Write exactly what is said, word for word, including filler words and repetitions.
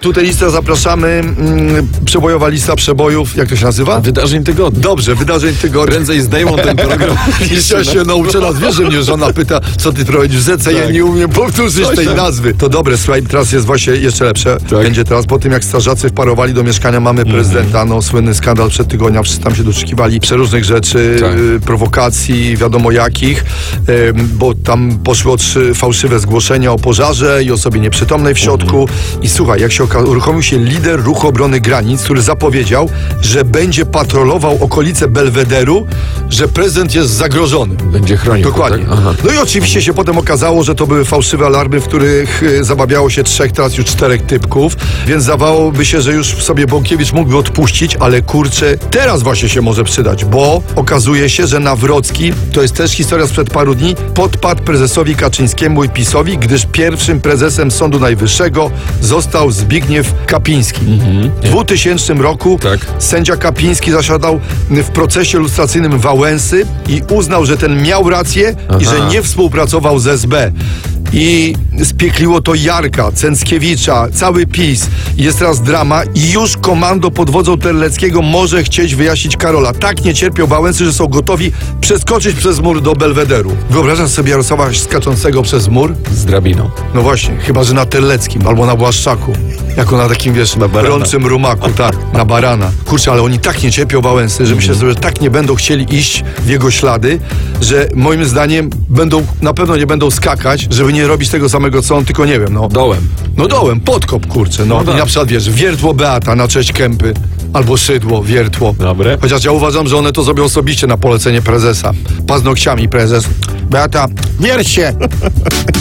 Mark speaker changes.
Speaker 1: Tutaj listę zapraszamy. Mm, przebojowa lista przebojów. Jak to się nazywa?
Speaker 2: Wydarzeń tygodnia.
Speaker 1: Dobrze, wydarzeń tygodnia.
Speaker 2: Prędzej zdejmą ten program.
Speaker 1: Ja się nauczę raz. Wiesz, że mnie żona pyta, co ty prowadzisz w Zece, ja
Speaker 2: Tak.
Speaker 1: nie umiem powtórzyć
Speaker 2: Coś
Speaker 1: tej
Speaker 2: tam.
Speaker 1: nazwy. To dobre, słuchaj, teraz jest właśnie jeszcze lepsze.
Speaker 2: Tak.
Speaker 1: Będzie teraz po tym, jak strażacy wparowali do mieszkania mamy prezydenta, no słynny skandal przed tygodnia, wszyscy tam się doszukiwali przeróżnych rzeczy,
Speaker 2: Tak.
Speaker 1: y, prowokacji, wiadomo jakich, y, bo tam poszły o trzy fałszywe zgłoszenia o pożarze i osobie nieprzytomnej w środku. I słuchaj, jak się oka- uruchomił się lider Ruchu Obrony Granic, który zapowiedział, że będzie patrolował okolice Belwederu, że prezydent jest zagrożony.
Speaker 2: Będzie chronił.
Speaker 1: Dokładnie.
Speaker 2: Tak? Aha.
Speaker 1: No i oczywiście się potem okazało, że to były fałszywe alarmy, w których y, zabawiało się trzech, teraz już czterech typków, więc zdawałoby się, że już sobie Bąkiewicz mógłby odpuścić, ale kurczę, teraz właśnie się może przydać, bo okazuje się, że Nawrocki, to jest też historia sprzed paru dni, podpadł prezesowi Kaczyńskiemu i PiS-owi, gdyż pierwszym prezesem Sądu Najwyższego został Zbigniew Kapiński. W dwutysięcznym roku
Speaker 2: Tak.
Speaker 1: sędzia Kapiński zasiadał w procesie lustracyjnym Wałęsy i uznał, że ten miał rację i
Speaker 2: Aha.
Speaker 1: że nie współpracował z S B. I spiekliło to Jarka, Cęckiewicza, cały PiS. Jest teraz drama i już komando pod wodzą Terleckiego może chcieć wyjaśnić Karola. Tak nie cierpią Wałęsy, że są gotowi przeskoczyć przez mur do Belwederu. Wyobrażasz sobie Jarosława skaczącego przez mur?
Speaker 2: Z drabiną.
Speaker 1: No właśnie, chyba że na Terleckim albo na Błaszczaku. Jako na takim, wiesz,
Speaker 2: Na barana.
Speaker 1: rączym rumaku, tak, na barana. Kurczę, ale oni tak nie cierpią Wałęsy, że myślę sobie, że tak nie będą chcieli iść w jego ślady, że moim zdaniem będą, na pewno nie będą skakać, żeby nie robić tego samego co on, tylko nie wiem, no.
Speaker 2: Dołem.
Speaker 1: No dołem, podkop, kurczę, no.
Speaker 2: No tak.
Speaker 1: I na przykład, wiesz, wiertło Beata na cześć Kępy, albo szydło, wiertło.
Speaker 2: Dobre.
Speaker 1: Chociaż ja uważam, że one to zrobią osobiście na polecenie prezesa. Paznokciami prezes. Beata, wierć się!